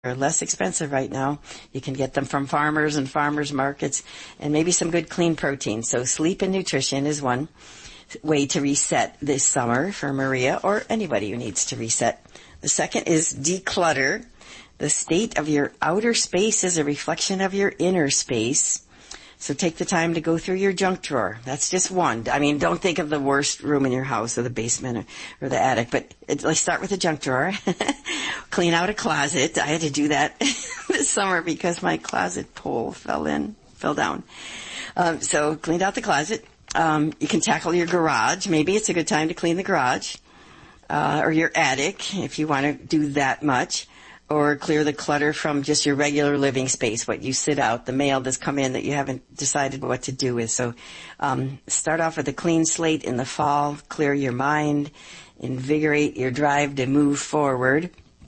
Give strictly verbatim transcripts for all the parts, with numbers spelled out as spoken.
They're less expensive right now. You can get them from farmers and farmers markets, and maybe some good clean protein. So sleep and nutrition is one way to reset this summer for Maria or anybody who needs to reset. The second is declutter. The state of your outer space is a reflection of your inner space. So take the time to go through your junk drawer. That's just one. I mean, don't think of the worst room in your house or the basement or, or the attic, but it, let's start with the junk drawer. Clean out a closet. I had to do that this summer because my closet pole fell in, fell down. Um, so cleaned out the closet. Um, you can tackle your garage. Maybe it's a good time to clean the garage, uh, or your attic if you want to do that much. Or clear the clutter from just your regular living space, what you sit out, the mail that's come in that you haven't decided what to do with. So um, start off with a clean slate in the fall, clear your mind, invigorate your drive to move forward.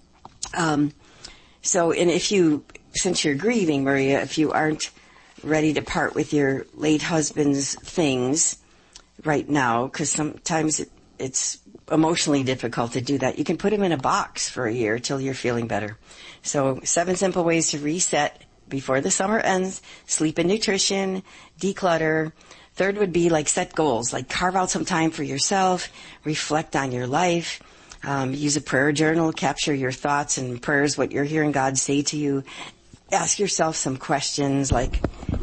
Um, so, and if you, since you're grieving, Maria, if you aren't ready to part with your late husband's things right now, because sometimes it, it's emotionally difficult to do that, you can put them in a box for a year till you're feeling better. So seven simple ways to reset before the summer ends: sleep and nutrition, declutter. Third would be like set goals, like carve out some time for yourself, reflect on your life, um, use a prayer journal, capture your thoughts and prayers, what you're hearing God say to you. Ask yourself some questions like,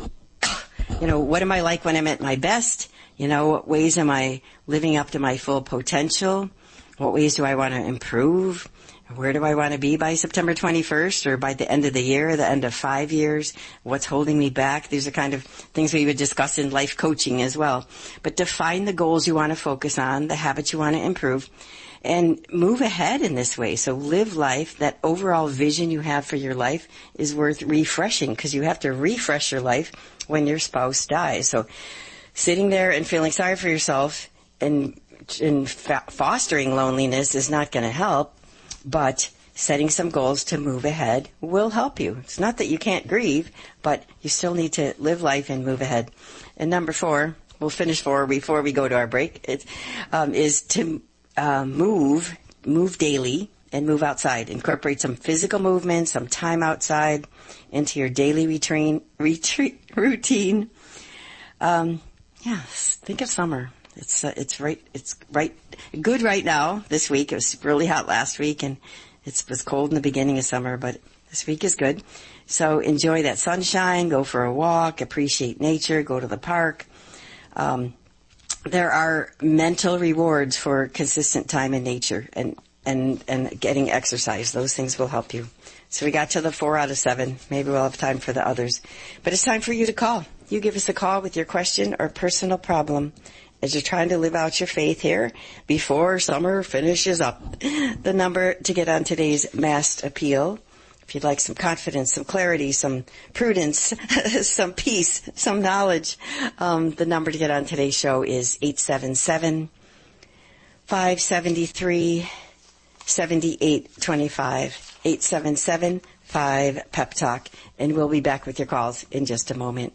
you know, what am I like when I'm at my best? You know, what ways am I living up to my full potential? What ways do I want to improve? Where do I want to be by September twenty-first or by the end of the year, the end of five years? What's holding me back? These are kind of things we would discuss in life coaching as well. But define the goals you want to focus on, the habits you want to improve, and move ahead in this way. So live life. That overall vision you have for your life is worth refreshing, because you have to refresh your life when your spouse dies. So sitting there and feeling sorry for yourself and, and fa- fostering loneliness is not going to help, but setting some goals to move ahead will help you. It's not that you can't grieve, but you still need to live life and move ahead. And number four, we'll finish four before we go to our break, it, um, is to uh, move, move daily and move outside. Incorporate some physical movement, some time outside into your daily routine. Retreat, routine. Um, Yeah, think of summer. It's uh, it's right it's right good right now. This week it was really hot last week, and it was cold in the beginning of summer, but this week is good. So enjoy that sunshine. Go for a walk. Appreciate nature. Go to the park. Um, there are mental rewards for consistent time in nature and and and getting exercise. Those things will help you. So we got to the four out of seven. Maybe we'll have time for the others, but it's time for you to call. You give us a call with your question or personal problem as you're trying to live out your faith here before summer finishes up. The number to get on today's masked appeal, if you'd like some confidence, some clarity, some prudence, some peace, some knowledge, um, the number to get on today's show is eight seven seven, five seven three, seven eight two five, eight seven seven, five, pep talk, and we'll be back with your calls in just a moment.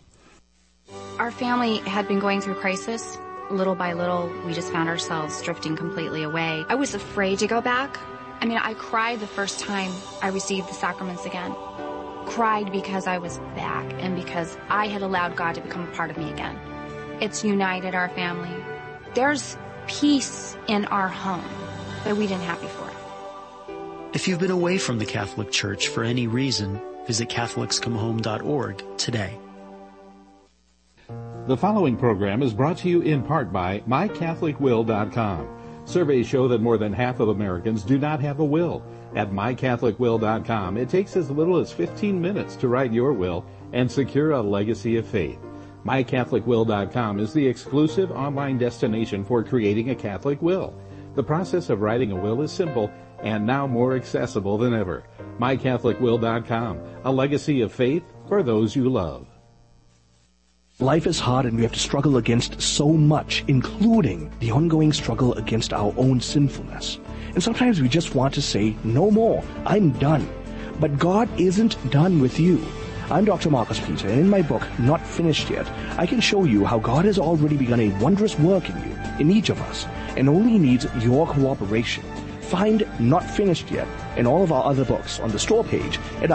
Our family had been going through crisis. Little by little, we just found ourselves drifting completely away. I was afraid to go back. I mean, I cried the first time I received the sacraments again. Cried because I was back and because I had allowed God to become a part of me again. It's united our family. There's peace in our home that we didn't have before. If you've been away from the Catholic Church for any reason, visit Catholics Come Home dot org today. The following program is brought to you in part by my catholic will dot com. Surveys show that more than half of Americans do not have a will. At my catholic will dot com, it takes as little as fifteen minutes to write your will and secure a legacy of faith. my catholic will dot com is the exclusive online destination for creating a Catholic will. The process of writing a will is simple and now more accessible than ever. my catholic will dot com, a legacy of faith for those you love. Life is hard and we have to struggle against so much, including the ongoing struggle against our own sinfulness. And sometimes we just want to say, no more, I'm done. But God isn't done with you. I'm Doctor Marcus Peter, and in my book, Not Finished Yet, I can show you how God has already begun a wondrous work in you, in each of us, and only needs your cooperation. Find Not Finished Yet and all of our other books on the store page at